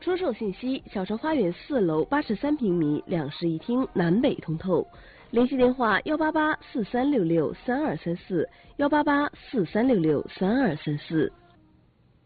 出售信息：小城花园4楼83平米2室1厅，南北通透。联系电话：18843663234，18843663234。